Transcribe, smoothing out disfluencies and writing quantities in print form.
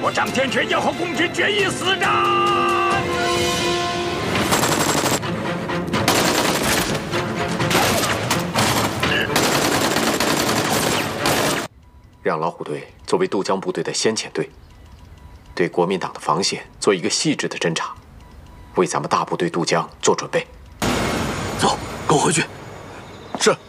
我张天权要和共军决一死战！ 让老虎队作为渡江部队的先遣队，对国民党的防线做一个细致的侦查，为咱们大部队渡江做准备。 走，跟我回去。是。